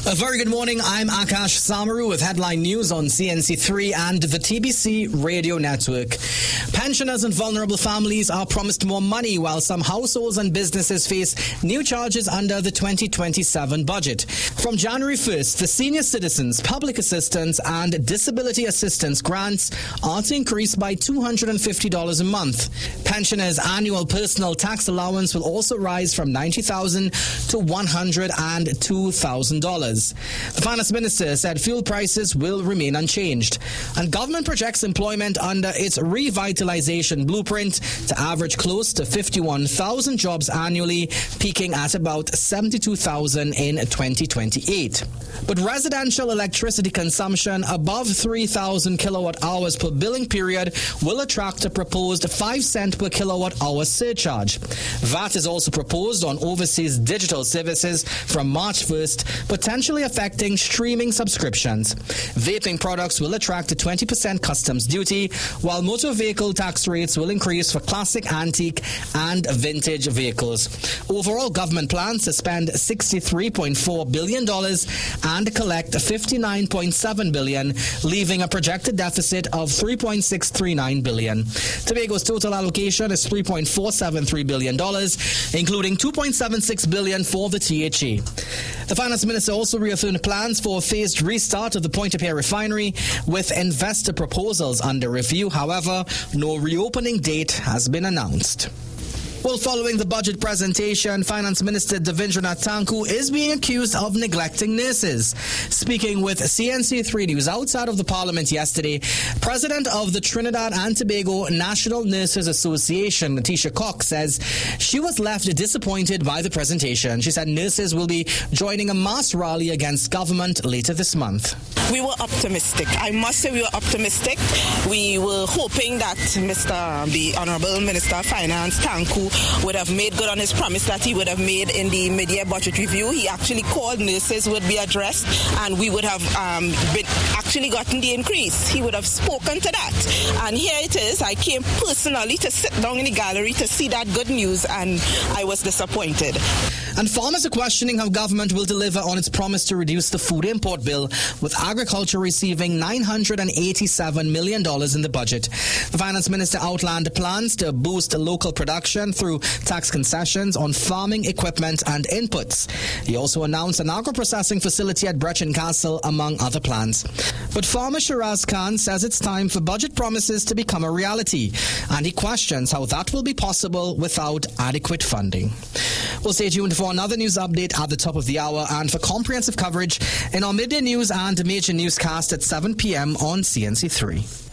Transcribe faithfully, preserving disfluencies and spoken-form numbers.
A very good morning. I'm Akash Samaru with headline news on C N C three and the T B C radio network. Pensioners and vulnerable families are promised more money while some households and businesses face new charges under the twenty twenty-seven budget. From January first, the senior citizens, public assistance and disability assistance grants are to increase by two hundred fifty dollars a month. Pensioners' annual personal tax allowance will also rise from ninety thousand dollars to one hundred two thousand dollars. The finance minister said fuel prices will remain unchanged, and government projects employment under its revitalization blueprint to average close to fifty-one thousand jobs annually, peaking at about seventy-two thousand in twenty twenty-eight. But residential electricity consumption above three thousand kilowatt hours per billing period will attract a proposed five cent per kilowatt hour surcharge. V A T is also proposed on overseas digital services from March first, potentially affecting streaming subscriptions. Vaping products will attract a twenty percent customs duty, while motor vehicle tax rates will increase for classic, antique and vintage vehicles. Overall, government plans to spend sixty-three point four billion dollars and collect fifty-nine point seven billion dollars, leaving a projected deficit of three point six three nine billion dollars. Tobago's total allocation is three point four seven three billion dollars, including two point seven six billion dollars for the T H E. The finance minister also reaffirmed plans for a phased restart of the Pointe-a-Pierre refinery with investor proposals under review. However, no reopening date has been announced. Well, following the budget presentation, Finance Minister Devindranath Tanku is being accused of neglecting nurses. Speaking with C N C three News outside of the Parliament yesterday, President of the Trinidad and Tobago National Nurses Association, Natisha Cox, says she was left disappointed by the presentation. She said nurses will be joining a mass rally against government later this month. We were optimistic. I must say we were optimistic. We were hoping that Mister the Honorable Minister of Finance, Tanku, would have made good on his promise that he would have made in the mid-year budget review. He actually called nurses would be addressed and we would have um, been actually gotten the increase. He would have spoken to that. And here it is. I came personally to sit down in the gallery to see that good news, and I was disappointed. And farmers are questioning how government will deliver on its promise to reduce the food import bill, with agriculture receiving nine hundred eighty-seven million dollars in the budget. The finance minister outlined plans to boost local production through tax concessions on farming equipment and inputs. He also announced an agro-processing facility at Brechin Castle, among other plans. But farmer Shiraz Khan says it's time for budget promises to become a reality, and he questions how that will be possible without adequate funding. We'll stay tuned for another news update at the top of the hour and for comprehensive coverage in our midday news and major newscast at seven p.m. on C N C three.